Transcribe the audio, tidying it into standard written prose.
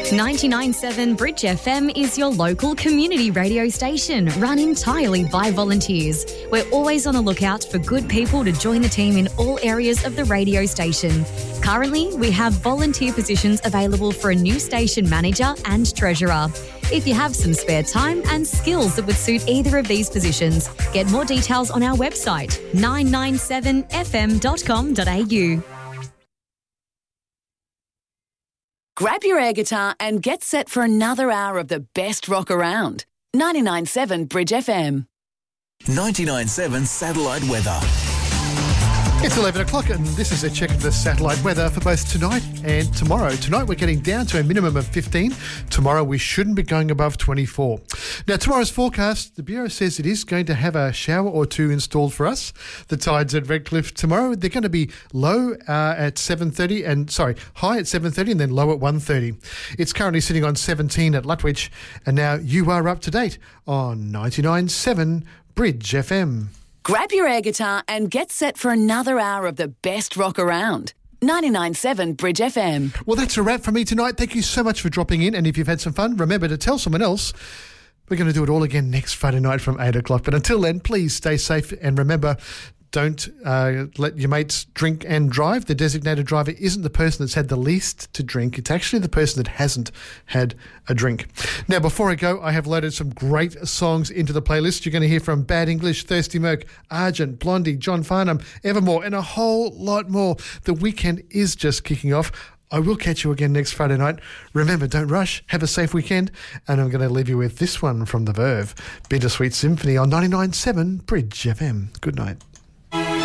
99.7 Bridge FM is your local community radio station run entirely by volunteers. We're always on the lookout for good people to join the team in all areas of the radio station. Currently, we have volunteer positions available for a new station manager and treasurer. If you have some spare time and skills that would suit either of these positions, get more details on our website, 997fm.com.au. Grab your air guitar and get set for another hour of the best rock around. 99.7 Bridge FM. 99.7 Satellite Weather. It's 11 o'clock and this is a check of the satellite weather for both tonight and tomorrow. Tonight we're getting down to a minimum of 15. Tomorrow we shouldn't be going above 24. Now tomorrow's forecast, the Bureau says it is going to have a shower or two installed for us. The tides at Redcliffe tomorrow, they're going to be low at 7:30 and high at 7:30 and then low at 1:30. It's currently sitting on 17 at Lutwyche and now you are up to date on 99.7 Bridge FM. Grab your air guitar and get set for another hour of the best rock around. 99.7 Bridge FM. Well, that's a wrap from me tonight. Thank you so much for dropping in. And if you've had some fun, remember to tell someone else. We're going to do it all again next Friday night from 8 o'clock. But until then, please stay safe and remember, don't let your mates drink and drive. The designated driver isn't the person that's had the least to drink. It's actually the person that hasn't had a drink. Now, before I go, I have loaded some great songs into the playlist. You're going to hear from Bad English, Thirsty Merc, Argent, Blondie, John Farnham, Evermore, and a whole lot more. The weekend is just kicking off. I will catch you again next Friday night. Remember, don't rush. Have a safe weekend. And I'm going to leave you with this one from The Verve, Bittersweet Symphony on 99.7 Bridge FM. Good night.